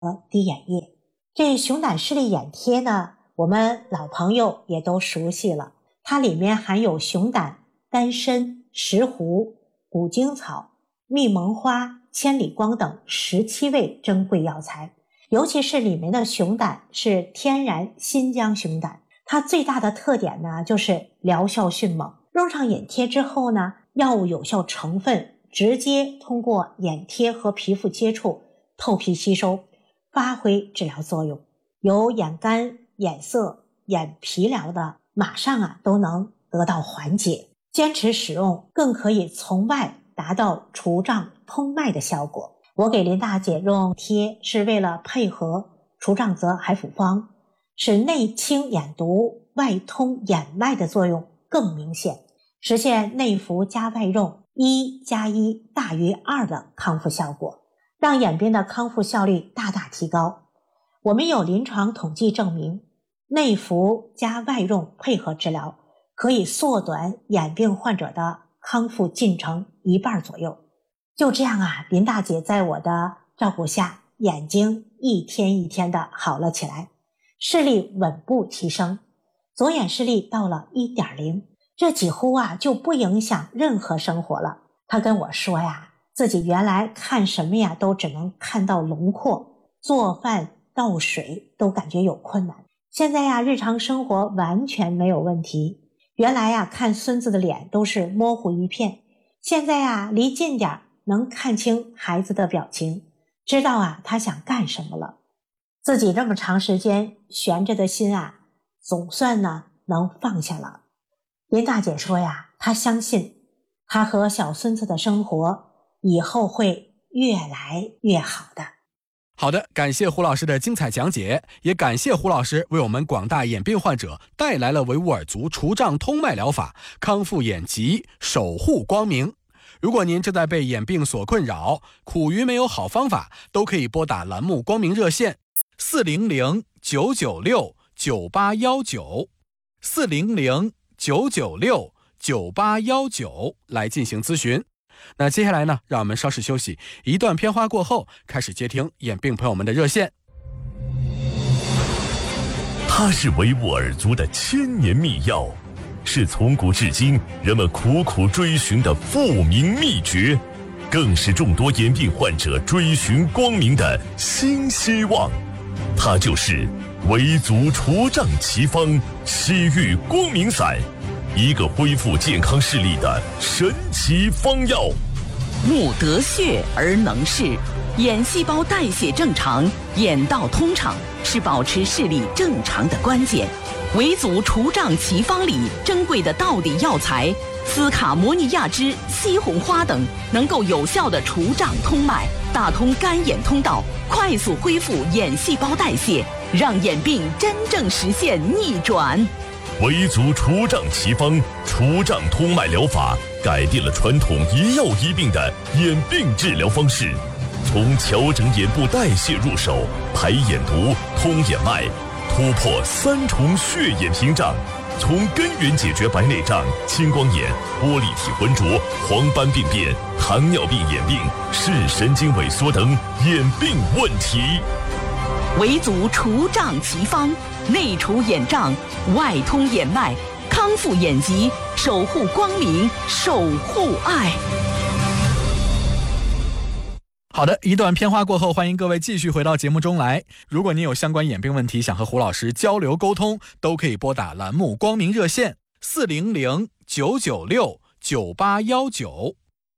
和滴眼液。这熊胆视力眼贴呢，我们老朋友也都熟悉了，它里面含有熊胆、丹参、石斛、古精草、蜜蒙花、千里光等17味珍贵药材。尤其是里面的熊胆是天然新疆熊胆，它最大的特点呢就是疗效迅猛。用上眼贴之后呢，药物有效成分直接通过眼贴和皮肤接触透皮吸收，发挥治疗作用。有眼干、眼涩、眼疲劳的马上都能得到缓解。坚持使用更可以从外达到除障通脉的效果。我给林大姐用贴是为了配合除障泽海府方，使内清眼毒、外通眼脉的作用更明显，实现内服加外用1+1大于2的康复效果，让眼病的康复效率大大提高。我们有临床统计证明，内服加外用配合治疗可以缩短眼病患者的康复进程1半左右。就这样林大姐在我的照顾下，眼睛一天一天的好了起来，视力稳步提升，左眼视力到了 1.0， 这几乎就不影响任何生活了。她跟我说自己原来看什么都只能看到轮廓，做饭倒水都感觉有困难，现在日常生活完全没有问题。原来看孙子的脸都是模糊一片，现在离近点能看清孩子的表情，知道他想干什么了。自己这么长时间悬着的心总算能放下了。林大姐说她相信她和小孙子的生活以后会越来越好的。 好的，感谢胡老师的精彩讲解，也感谢胡老师为我们广大眼病患者带来了维吾尔族除障通脉疗法，康复眼疾，守护光明。如果您正在被眼病所困扰，苦于没有好方法，都可以拨打栏目光明热线400-996-9819 400-996-9819来进行咨询。那接下来呢，让我们稍事休息，一段片花过后，开始接听眼病朋友们的热线。 它是维吾尔族的千年秘药，是从古至今人们苦苦追寻的复明秘诀，更是众多眼病患者追寻光明的新希望。它就是维族除障奇方西域光明散，一个恢复健康视力的神奇方药。 目得血而能视，眼细胞代谢正常，眼道通畅是保持视力正常的关键。维族除障奇方里珍贵的道地药材斯卡摩尼亚脂、西红花等，能够有效的除障通脉，打通干眼通道，快速恢复眼细胞代谢，让眼病真正实现逆转。 维族除障奇方除障通脉疗法改变了传统一药一病的眼病治疗方式，从调整眼部代谢入手，排眼毒、通眼脉，突破3重血眼屏障，从根源解决白内障、青光眼、玻璃体浑浊、黄斑病变、糖尿病眼病、视神经萎缩等眼病问题。 维族除障奇方，内除眼障，外通眼脉，康复眼疾，守护光明，守护爱。 好的，一段片花过后，欢迎各位继续回到节目中来。如果您有相关眼病问题想和胡老师交流沟通，都可以拨打栏目光明热线400-996-9819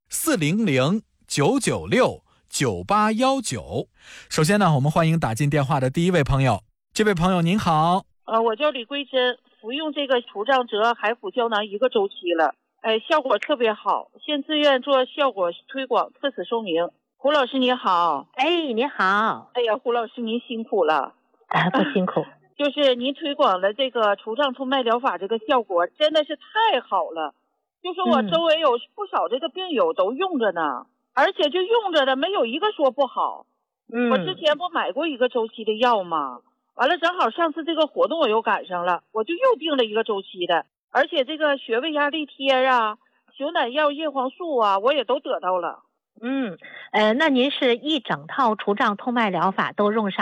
400-996-9819。首先呢，我们欢迎打进电话的第一位朋友。这位朋友您好。 我叫李桂珍，服用这个除障泽海府胶囊1个周期了，效果特别好，现自愿做效果推广，特此说明。胡老师你好。 你好。 哎呀，胡老师您辛苦了。 不辛苦。 就是您推广了这个除障通脉疗法，这个效果真的是太好了，就是我周围有不少这个病友都用着呢，而且就用着的没有一个说不好。我之前不买过1个周期的药吗？完了正好上次这个活动我又赶上了，我就又订了1个周期的，而且这个穴位压力贴熊胆药、叶黄素我也都得到了。 那您是一整套除障通脉疗法都用上